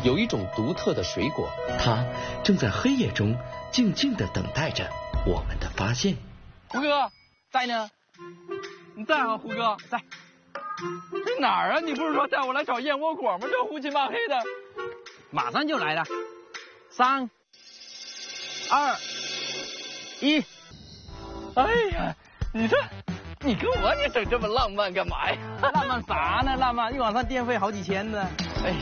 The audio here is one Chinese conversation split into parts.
有一种独特的水果，它正在黑夜中静静地等待着我们的发现。 胡哥在呢？你在啊，胡哥在。在哪儿啊？你不是说带我来找燕窝果吗？这胡漆抹黑的。马上就来了。3、2、1。哎呀，你跟我整这么浪漫干嘛呀？浪漫啥呢？浪漫一晚上电费好几千呢。哎。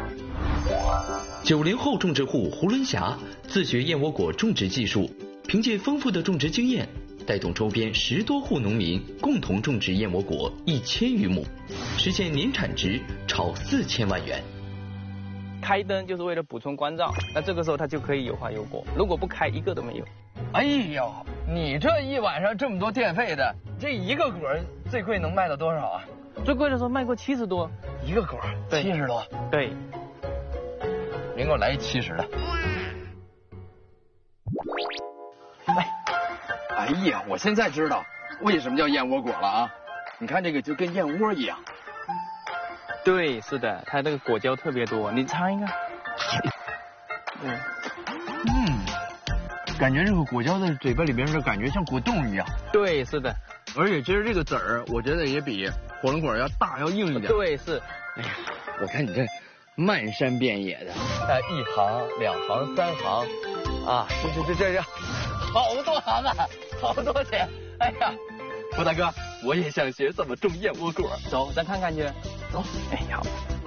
90后种植户胡伦霞自学燕窝果种植技术，凭借丰富的种植经验，带动周边10多户农民共同种植燕窝果1000余亩，实现年产值超4000万元。 开灯就是为了补充光照，那这个时候它就可以有花有果，如果不开一个都没有。哎呦，你这一晚上这么多电费的，这一个果最贵能卖到多少啊？最贵的时候卖过70多一个果，70多。对。您给我来一70的。哎呀，我现在知道为什么叫燕窝果了啊！你看这个就跟燕窝一样。对，是的，它那个果胶特别多，你尝一个。 感觉这个果胶在嘴巴里边的感觉像果冻一样。 对，是的。 而且其实这个籽儿，我觉得也比火龙果要大要硬一点。 对，是。 哎呀，我看你这漫山遍野的， 一行、2行、3行，啊，这，好多行啊，好多钱。哎呀，胡大哥，我也想学怎么种燕窝果，走，咱看看去。走。哎，好。